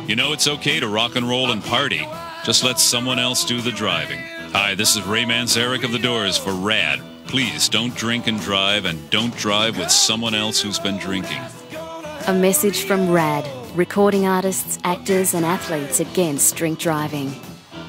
You know it's okay to rock and roll and party. Just let someone else do the driving. Hi, this is Ray Manzarek of The Doors for RAD. Please don't drink and drive, and don't drive with someone else who's been drinking. A message from RAD, recording artists, actors and athletes against drink driving.